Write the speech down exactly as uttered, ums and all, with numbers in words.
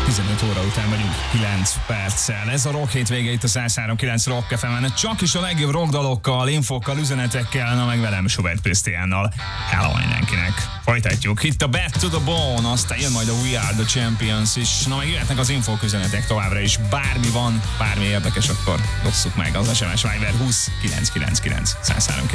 tizenöt óra után vagyunk kilenc perccel. Ez a Rock hétvége itt a száz három kilenc Rock ef emen. Csak is a legjobb rockdalokkal, infokkal, üzenetekkel, na meg velem Schubert Krisztiánnal. Hello mindenkinek! Folytatjuk. Itt a Back to the Bone, aztán jön majd a We Are the Champions is. Na meg jöhetnek az infók, üzenetek továbbra is. Bármi van, bármi érdekes, akkor dosszuk meg az es em es Viber húsz kilenc kilenc kilenc száz három